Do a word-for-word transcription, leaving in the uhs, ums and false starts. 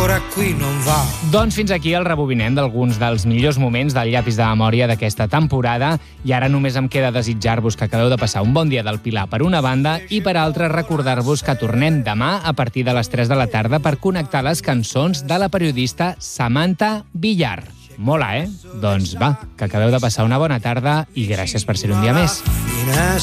ancora qui non va. Doncs fins aquí el rebobinem d'alguns dels millors moments del llapis de memòria d'aquesta temporada i ara només em queda desitjar-vos que acabeu de passar un bon dia del Pilar per una banda i per altra recordar-vos que tornem demà a partir de les tres de la tarda per connectar les cançons de la periodista Samantha Villar. Mola, eh? Doncs va, que acabeu de passar una bona tarda i gràcies per ser un dia més.